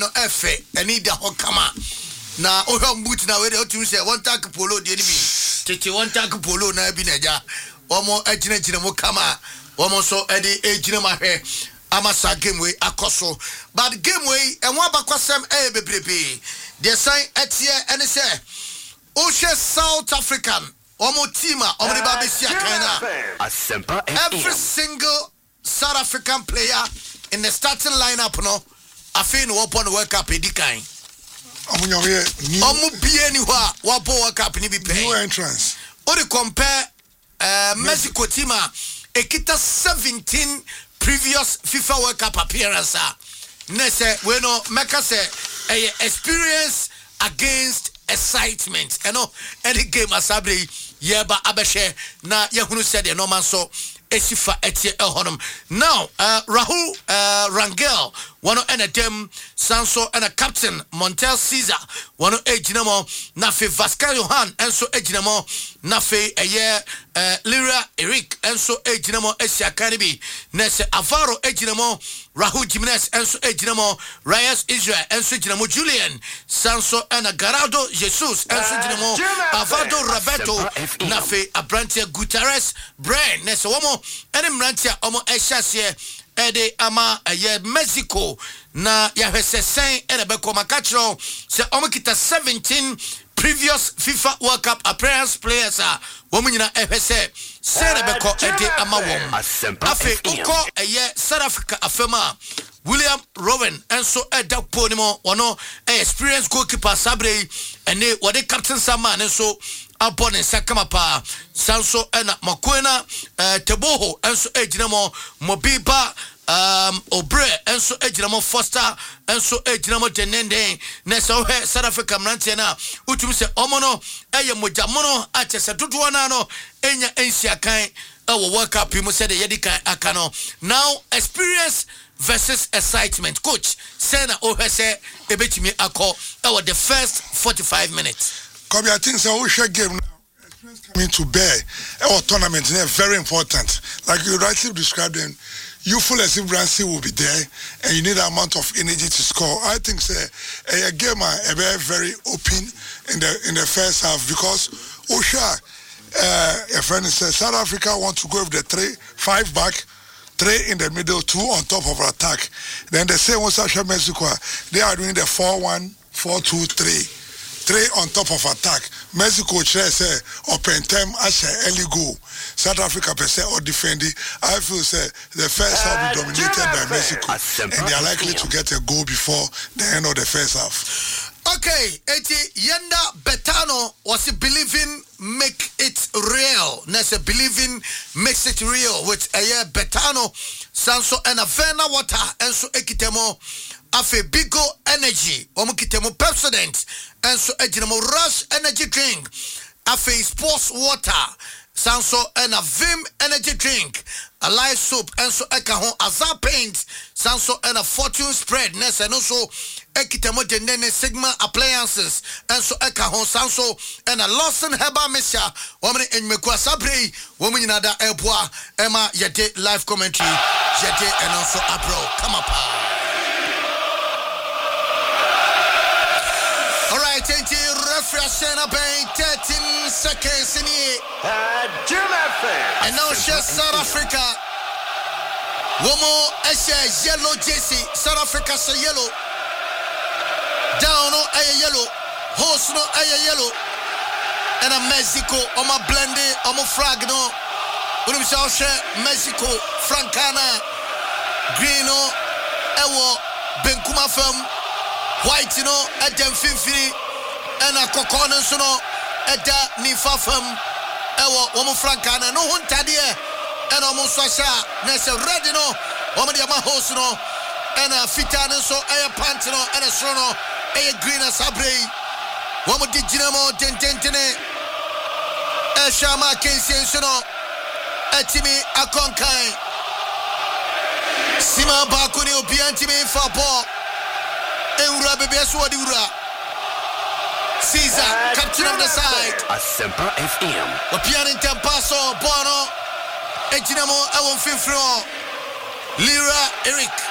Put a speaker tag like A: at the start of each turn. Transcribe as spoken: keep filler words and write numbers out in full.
A: no efe eni da ho kama na ohwa boot na we dey otum say one tank polo de ni bi tete one tank polo na bi na ja omo agina gina mo kama omo so edi agina ma hwe amasa game we akoso but game we enwa bakwasem e bebrebe the sign etie ene say Oshe South African omo team a omo de ba besia kan na every single South African player in the starting lineup no afi no upon the World Cup edikan
B: omo nyawe
A: omo bie ni ho a wo bo World Cup ni bi pay
B: new entrance
A: o de compare uh, Mexico team a ekita seventeen previous FIFA World Cup appearance a na say we no meka say eh, experience against excitement you know any game asabre yeba abeshe na yehunu said the normal so esifa etie ehonum now uh, Rahul uh, Rangel one and a dem Sanso and a captain Montel Caesar one ejinamo na fe Vasca Johan enso ejinamo na fe eye uh, Lira Eric enso ejinamo esia kanibi na se Avaro ejinamo Rahul Jimenez enso ejinamo Reyes Israel enso ejinamo Julian Sanso and a Garado Jesus enso ejinamo Avado Roberto na fe Abrantia Gutierrez Brain na se womo ene mrantia omo ehyasie ede ama eye Mexico na yahwese sen ene beko makachro se omo kita seventeen previous FIFA World Cup appearance players a womu nyina ehwese sen beko ede ama wom afi uko eye South Africa afema William Rowan enso eda ponimo wono experience goalkeeper sabre ene wode captain Sama enso abone sakama pa Sanso ena Makwena uh, Teboho enso ejinamo Mobiba um Obre enso ejinamo Foster enso ejinamo Denende na so he South Africa mrantie na utumi se omono eye mojamono achese dodo na no enya ensia kan e wo World Cup mu se de yedikan akano now experience versus excitement coach sena ohese ebetimi akọ e wo the first forty-five minutes.
B: Kobe, I think so. We share game now. Coming to bear our tournament is very important. Like you rightly described them, youthful exuberancy will be there, and you need an amount of energy to score. I think say a game a very very open in the in the first half because Osha, uh, a friend says South Africa want to go with the three five back. Three in the middle, two on top of attack. Then the same with South Mexico, they are doing the four one, four two three. Three on top of attack. Mexico say open time as early goal. South Africa per se or defending. I feel say the first half will be dominated by Mexico, and they are likely to get a goal before the end of the first half.
A: Okay, eti Yenda Betano was believing make it real. Nese believing makes it real with a year Betano Sanso and a Vena water and so ekitemo afe Bigo energy omukitemo Pepsodent and so ejinemo Rush energy drink afe sports water Sanso and a Vim energy drink a live soap and so ekahon Azar paint Sanso and a fortune spread nese and also ekitemo denene Sigma appliances and so ekahon Sanso and a Lawson Herbal Mixture woman in Mekwa Sabre woman in other airport Emma yete live commentary yete and also Apro come up. All right, twenty refresh and obey thirteen seconds in here. And now share South Africa. One more S yellow jersey. South Africa say yellow. Down no a yellow. Horse no a yellow. And a Mexico on my blended on my flag no. When we share Mexico, Francana, Greeno, Ewo, Benkuma Firm. White you know at them fifty and a coconon so no at that nifa fam ewo woman frankana no hunta there and almost sasha nessa red no woman the host no and a fitana so a pant no and a srono a green as abre woman did jinamo tententene a shama case so no etimi akonkai sima bakuni obiantimi for ball. Eura baby aswadi ura Caesar captain of the side
C: Asempa F M
A: Opian in Tempaso Bono Ejinamo Awon Fifro Lira Eric